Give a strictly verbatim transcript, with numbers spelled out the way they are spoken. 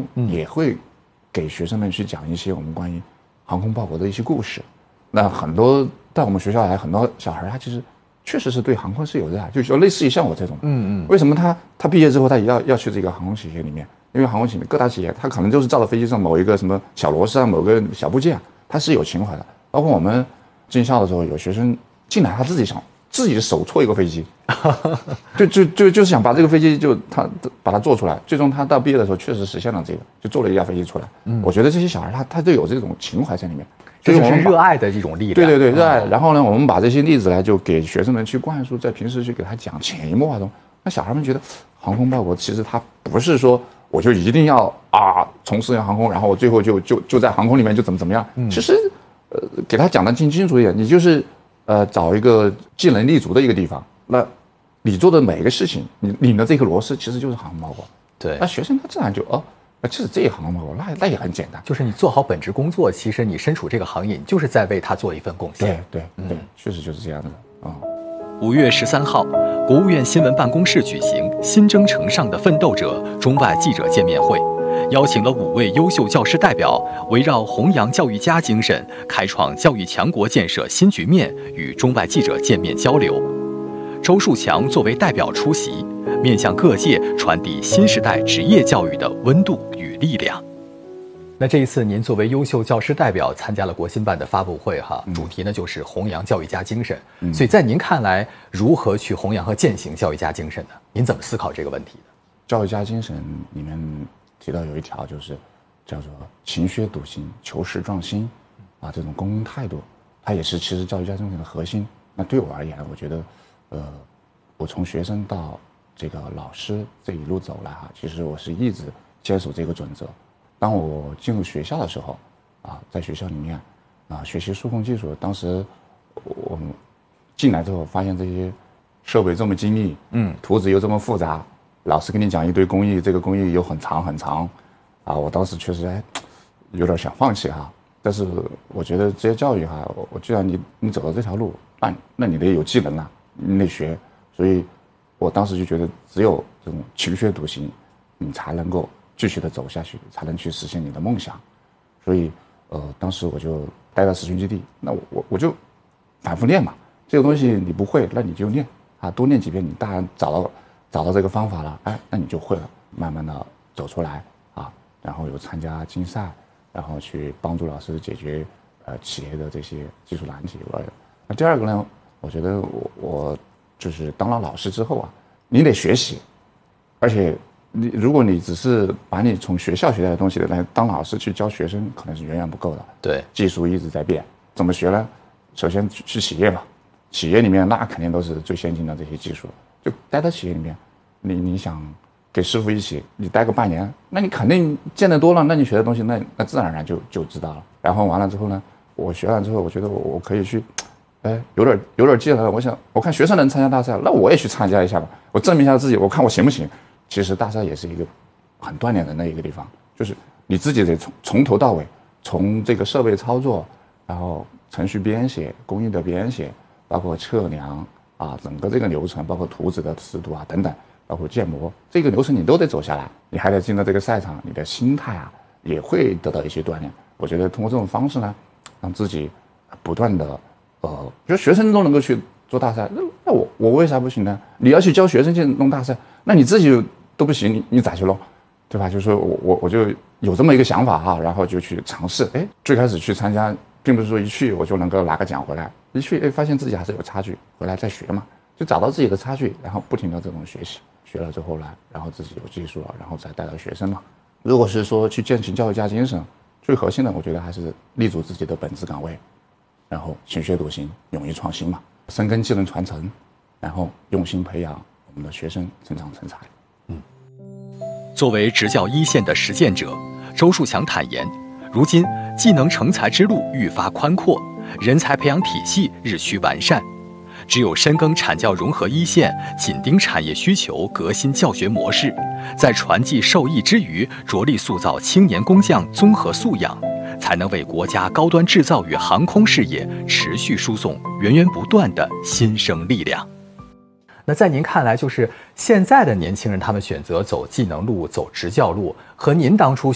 也会给学生们去讲一些我们关于航空报国的一些故事。那很多在我们学校来很多小孩，他其实确实是对航空是有热爱，就就类似于像我这种，嗯嗯，为什么他他毕业之后他也要要去这个航空企业里面？因为航空企业各大企业，他可能就是照着飞机上某一个什么小螺丝啊，某个小部件，他是有情怀的。包括我们进校的时候，有学生进来他自己想自己手搓一个飞机，就就就就是想把这个飞机就他把它做出来。最终他到毕业的时候确实实现了这个，就做了一架飞机出来。嗯，我觉得这些小孩他他都有这种情怀在里面， 这就是热爱的这种力量。 对对对，热爱。然后呢，我们把这些例子呢，就给学生们去灌输，在平时去给他讲，潜移默化中，那小孩们觉得航空报国其实他不是说我就一定要啊从事航空，然后我最后就就就在航空里面就怎么怎么样。嗯，其实呃给他讲的清清楚一点，你就是呃找一个技能立足的一个地方，那你做的每一个事情，你拧的这颗螺丝其实就是航空报国。 对， 那学生他自然就哦。其实这一行嘛，那那也很简单， 就是你做好本职工作，其实你身处这个行业，你就是在为他做一份贡献。 对对对，确实就是这样的啊。 五月十三号，国务院新闻办公室举行“新征程上的奋斗者”中外记者见面会，邀请了五位优秀教师代表，围绕弘扬教育家精神，开创教育强国建设新局面，与中外记者见面交流。周树强作为代表出席，面向各界传递新时代职业教育的温度与力量。那这一次您作为优秀教师代表参加了国新办的发布会哈，主题呢就是弘扬教育家精神。嗯、所以在您看来，如何去弘扬和践行教育家精神呢？您怎么思考这个问题的？ 教育家精神里面提到有一条就是叫做勤学笃行、求实壮心啊，这种公共态度，它也是其实教育家精神的核心。那对我而言，我觉得。呃，我从学生到这个老师这一路走来哈，其实我是一直坚守这个准则。当我进入学校的时候，啊，在学校里面啊学习数控技术，当时我们进来之后发现这些设备这么精密，嗯，图纸又这么复杂，老师跟你讲一堆工艺，这个工艺又很长很长，啊，我当时确实哎有点想放弃哈。但是我觉得职业教育哈，我我既然你你走到这条路，那那你得有技能啊。你得学，所以我当时就觉得只有这种勤学笃行，你才能够继续的走下去，才能去实现你的梦想。所以，呃，当时我就待到实训基地，那我我我就反复练嘛。这个东西你不会，那你就练啊，多练几遍，你当然找到找到这个方法了，哎，那你就会了，慢慢的走出来啊，然后有参加竞赛，然后去帮助老师解决呃企业的这些技术难题。那第二个呢？我觉得我我就是当了老师之后啊，你得学习，而且你如果你只是把你从学校学来的东西来当老师去教学生，可能是远远不够的。 对， 技术一直在变，怎么学呢？首先去企业吧，企业里面那肯定都是最先进的这些技术，就待在企业里面，你你想给师傅一起，你待个半年，那你肯定见得多了，那你学的东西那那自然而然就就知道了。然后完了之后呢，我学完之后，我觉得我我可以去。哎，有点有点劲了。我想，我看学生能参加大赛，那我也去参加一下吧。我证明一下自己，我看我行不行。其实大赛也是一个很锻炼人的一个地方，就是你自己得从从头到尾，从这个设备操作，然后程序编写、工艺的编写，包括测量啊，整个这个流程，包括图纸的尺度啊等等，包括建模，这个流程你都得走下来。你还得进到这个赛场，你的心态啊也会得到一些锻炼。我觉得通过这种方式呢，让自己不断的。呃，就学生都能够去做大赛，那那我我为啥不行呢？你要去教学生去弄大赛，那你自己都不行，你你咋去弄，对吧？就是说我我我就有这么一个想法哈，然后就去尝试。哎，最开始去参加，并不是说一去我就能够拿个奖回来，一去哎发现自己还是有差距，回来再学嘛，就找到自己的差距，然后不停的这种学习，学了之后呢，然后自己有技术了，然后再带到学生嘛。如果是说去践行教育家精神，最核心的我觉得还是立足自己的本职岗位。然后勤学笃行，勇于创新嘛，深耕技能传承，然后用心培养我们的学生成长成才。 嗯，作为执教一线的实践者，周树强坦言，如今技能成才之路愈发宽阔，人才培养体系日趋完善。只有深耕产教融合一线，紧盯产业需求，革新教学模式，在传递受益之余，着力塑造青年工匠综合素养。才能为国家高端制造与航空事业持续输送源源不断的新生力量。那在您看来，就是现在的年轻人他们选择走技能路、走职教路，和您当初